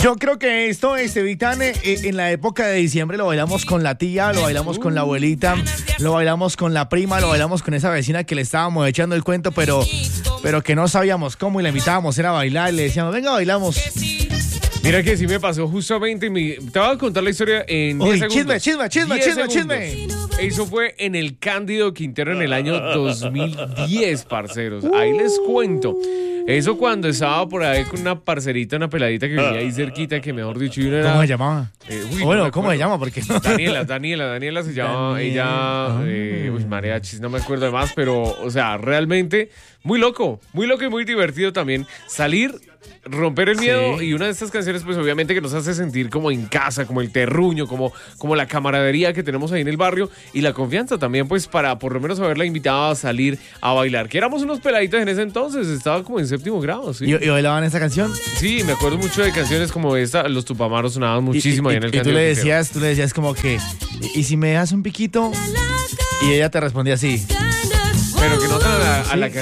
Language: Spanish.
Yo creo que esto, Vitan, en la época de diciembre lo bailamos con la tía, lo bailamos con la abuelita, lo bailamos con la prima, lo bailamos con esa vecina que le estábamos echando el cuento, pero que no sabíamos cómo y la invitábamos a bailar y le decíamos, venga, bailamos. Mira que sí me pasó justamente, te voy a contar la historia en 10 segundos. Chisme. Eso fue en el Cándido Quintero en el año 2010, parceros. Ahí les cuento. Eso cuando estaba por ahí con una parcerita, una peladita que vivía ahí cerquita, que mejor dicho, y uno era... ¿Cómo se llamaba? Bueno, ¿cómo se llama? Porque Daniela se llama, ella, mariachis, no me acuerdo de más, pero, o sea, realmente muy loco y muy divertido también salir, romper el miedo, y una de estas canciones, pues obviamente que nos hace sentir como en casa, como el terruño, como la camaradería que tenemos ahí en el barrio, y la confianza también, pues para por lo menos haberla invitado a salir a bailar, que éramos unos peladitos en ese entonces, estaba como en 7º grado, ¿sí? ¿Y bailaban esa canción? Sí, me acuerdo mucho de canciones como esta, los Tupamaros sonaban muchísimo ahí en el Cándido. Y tú le decías como que, ¿y si me das un piquito? Y ella te respondía así. Pero que no a la que